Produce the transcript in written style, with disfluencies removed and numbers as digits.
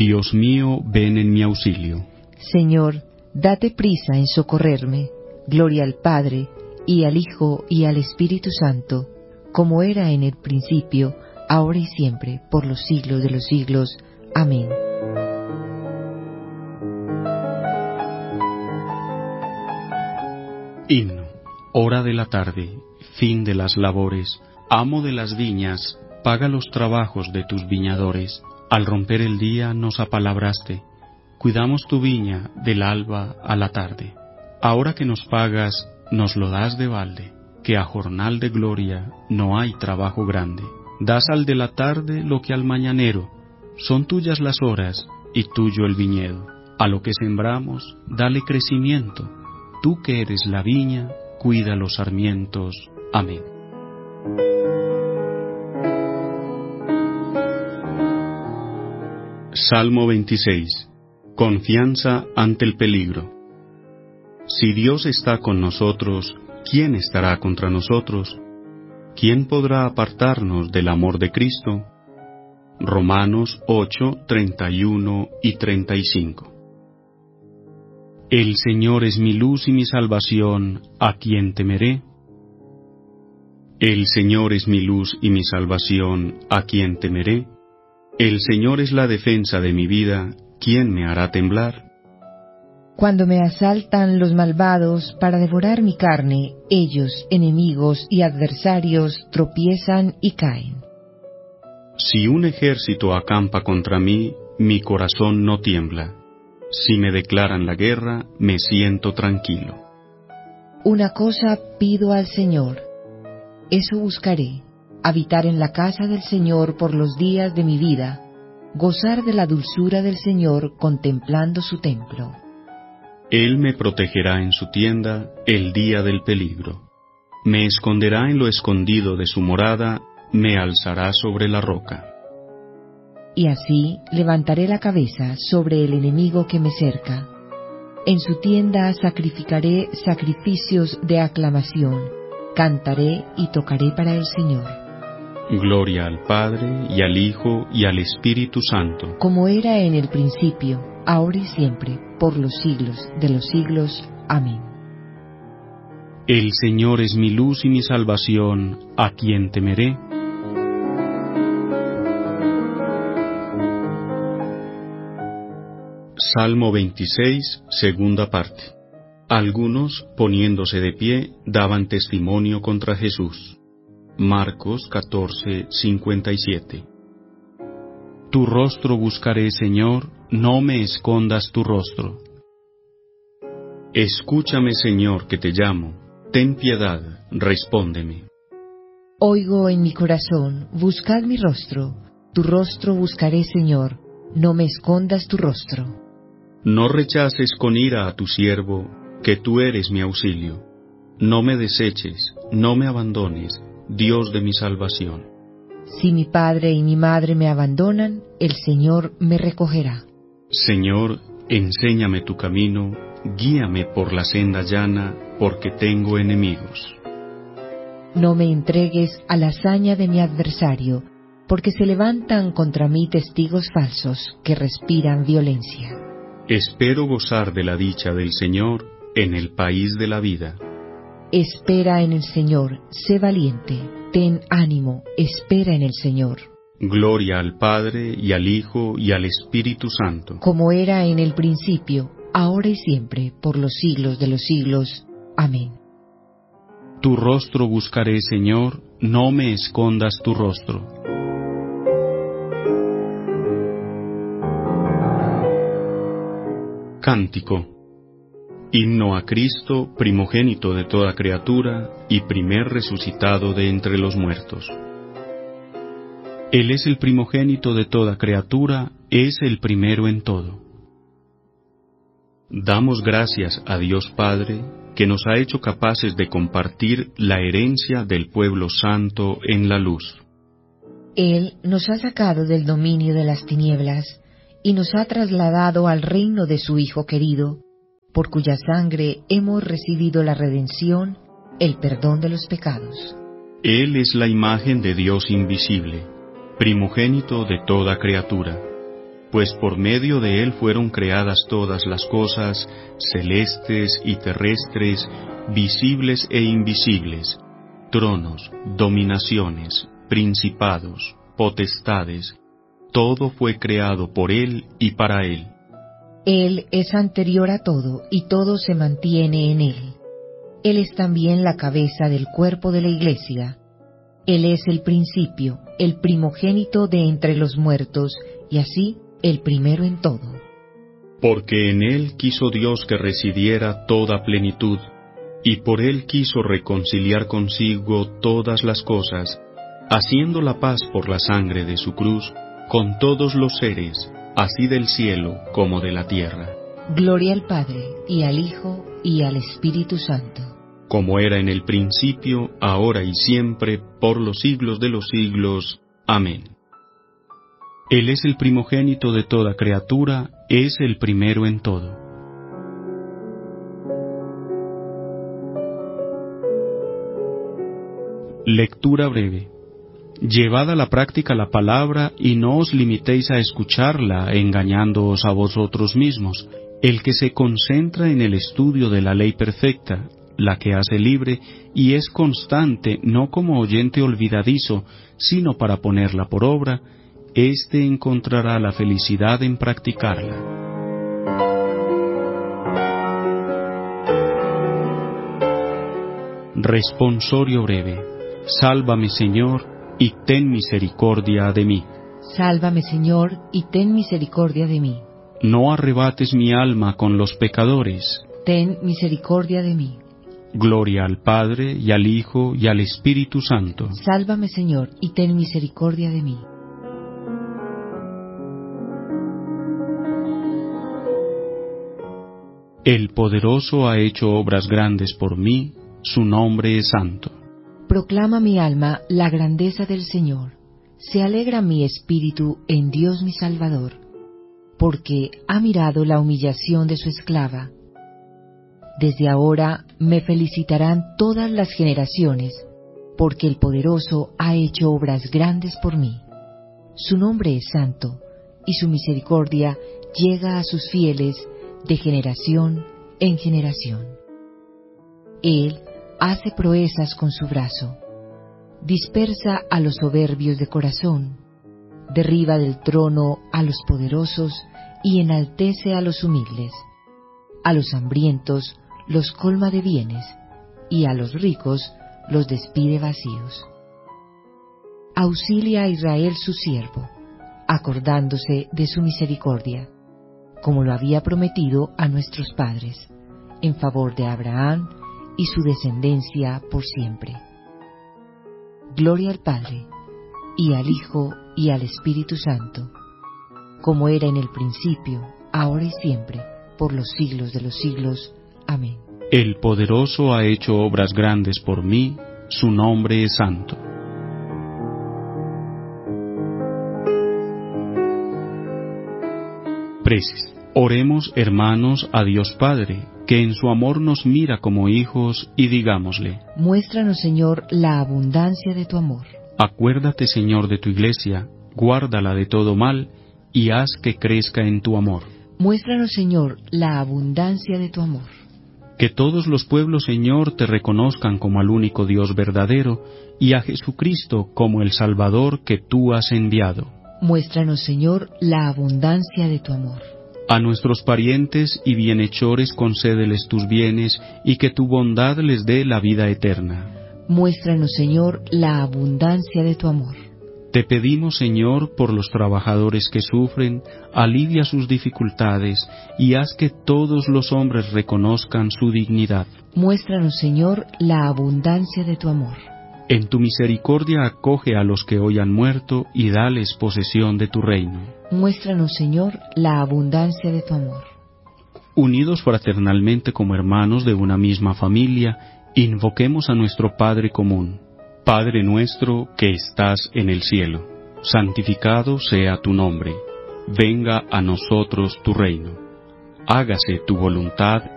Dios mío, ven en mi auxilio. Señor, date prisa en socorrerme. Gloria al Padre, y al Hijo, y al Espíritu Santo, como era en el principio, ahora y siempre, por los siglos de los siglos. Amén. Himno. Hora de la tarde, fin de las labores, amo de las viñas, paga los trabajos de tus viñadores. Al romper el día nos apalabraste, cuidamos tu viña del alba a la tarde. Ahora que nos pagas, nos lo das de balde, que a jornal de gloria no hay trabajo grande. Das al de la tarde lo que al mañanero, son tuyas las horas y tuyo el viñedo. A lo que sembramos, dale crecimiento, tú que eres la viña, cuida los sarmientos. Amén. Salmo 26. Confianza ante el peligro. Si Dios está con nosotros, ¿quién estará contra nosotros? ¿Quién podrá apartarnos del amor de Cristo? Romanos 8, 31 y 35. El Señor es mi luz y mi salvación, ¿a quién temeré? El Señor es mi luz y mi salvación, ¿a quién temeré? El Señor es la defensa de mi vida, ¿quién me hará temblar? Cuando me asaltan los malvados para devorar mi carne, ellos, enemigos y adversarios, tropiezan y caen. Si un ejército acampa contra mí, mi corazón no tiembla. Si me declaran la guerra, me siento tranquilo. Una cosa pido al Señor, eso buscaré, habitar en la casa del Señor por los días de mi vida, gozar de la dulzura del Señor contemplando su templo. Él me protegerá en su tienda el día del peligro. Me esconderá en lo escondido de su morada, me alzará sobre la roca. Y así levantaré la cabeza sobre el enemigo que me cerca. En su tienda sacrificaré sacrificios de aclamación, cantaré y tocaré para el Señor. Gloria al Padre, y al Hijo, y al Espíritu Santo. Como era en el principio, ahora y siempre, por los siglos de los siglos. Amén. El Señor es mi luz y mi salvación, ¿a quién temeré? Salmo 26, segunda parte. Algunos, poniéndose de pie, daban testimonio contra Jesús. Marcos 14, 57. Tu rostro buscaré, Señor, no me escondas tu rostro. Escúchame, Señor, que te llamo. Ten piedad, respóndeme. Oigo en mi corazón, buscad mi rostro. Tu rostro buscaré, Señor, no me escondas tu rostro. No rechaces con ira a tu siervo, que tú eres mi auxilio. No me deseches, no me abandones, Dios de mi salvación. Si mi padre y mi madre me abandonan, el Señor me recogerá. Señor, enséñame tu camino, guíame por la senda llana, porque tengo enemigos. No me entregues a la hazaña de mi adversario, porque se levantan contra mí testigos falsos que respiran violencia. Espero gozar de la dicha del Señor en el país de la vida. Espera en el Señor, sé valiente, ten ánimo, espera en el Señor. Gloria al Padre, y al Hijo, y al Espíritu Santo. Como era en el principio, ahora y siempre, por los siglos de los siglos. Amén. Tu rostro buscaré, Señor, no me escondas tu rostro. Cántico. Himno a Cristo, primogénito de toda criatura, y primer resucitado de entre los muertos. Él es el primogénito de toda criatura, es el primero en todo. Damos gracias a Dios Padre, que nos ha hecho capaces de compartir la herencia del pueblo santo en la luz. Él nos ha sacado del dominio de las tinieblas y nos ha trasladado al reino de su Hijo querido, por cuya sangre hemos recibido la redención, el perdón de los pecados. Él es la imagen de Dios invisible, primogénito de toda criatura. pues por medio de él fueron creadas todas las cosas, celestes y terrestres, visibles e invisibles, tronos, dominaciones, principados, potestades, todo fue creado por él y para él. Él es anterior a todo, y todo se mantiene en él. Él es también la cabeza del cuerpo de la Iglesia. Él es el principio, el primogénito de entre los muertos, y así el primero en todo. Porque en él quiso Dios que residiera toda plenitud, y por él quiso reconciliar consigo todas las cosas, haciendo la paz por la sangre de su cruz, con todos los seres, así del cielo como de la tierra. Gloria al Padre, y al Hijo, y al Espíritu Santo. Como era en el principio, ahora y siempre, por los siglos de los siglos. Amén. Él es el primogénito de toda criatura, es el primero en todo. Lectura breve. Llevad a la práctica la palabra y no os limitéis a escucharla, engañándoos a vosotros mismos. El que se concentra en el estudio de la ley perfecta, la que hace libre, y es constante no como oyente olvidadizo, sino para ponerla por obra, éste encontrará la felicidad en practicarla. Responsorio breve. Sálvame, Señor, y ten misericordia de mí. Sálvame, Señor, y ten misericordia de mí. No arrebates mi alma con los pecadores. Ten misericordia de mí. Gloria al Padre, y al Hijo, y al Espíritu Santo. Sálvame, Señor, y ten misericordia de mí. El poderoso ha hecho obras grandes por mí, su nombre es santo. Proclama mi alma la grandeza del Señor. Se alegra mi espíritu en Dios mi Salvador, porque ha mirado la humillación de su esclava. Desde ahora me felicitarán todas las generaciones, porque el poderoso ha hecho obras grandes por mí. Su nombre es santo, y su misericordia llega a sus fieles de generación en generación. Él hace proezas con su brazo, dispersa a los soberbios de corazón, derriba del trono a los poderosos y enaltece a los humildes. A los hambrientos los colma de bienes, y a los ricos los despide vacíos. Auxilia a Israel su siervo, acordándose de su misericordia, como lo había prometido a nuestros padres, en favor de Abraham y su descendencia por siempre. Gloria al Padre, y al Hijo, y al Espíritu Santo, como era en el principio, ahora y siempre, por los siglos de los siglos. Amén. El poderoso ha hecho obras grandes por mí, su nombre es santo. Preces. Oremos, hermanos, a Dios Padre, que en su amor nos mira como hijos, y digámosle: Muéstranos, Señor, la abundancia de tu amor. Acuérdate, Señor, de tu iglesia, guárdala de todo mal, y haz que crezca en tu amor. Muéstranos, Señor, la abundancia de tu amor. Que todos los pueblos, Señor, te reconozcan como al único Dios verdadero, y a Jesucristo como el Salvador que tú has enviado. Muéstranos, Señor, la abundancia de tu amor. A nuestros parientes y bienhechores concédeles tus bienes, y que tu bondad les dé la vida eterna. Muéstranos, Señor, la abundancia de tu amor. Te pedimos, Señor, por los trabajadores que sufren, alivia sus dificultades, y haz que todos los hombres reconozcan su dignidad. Muéstranos, Señor, la abundancia de tu amor. En tu misericordia acoge a los que hoy han muerto, y dales posesión de tu reino. Muéstranos, Señor, la abundancia de tu amor. Unidos fraternalmente como hermanos de una misma familia, invoquemos a nuestro Padre común. Padre nuestro que estás en el cielo, santificado sea tu nombre. Venga a nosotros tu reino. Hágase tu voluntad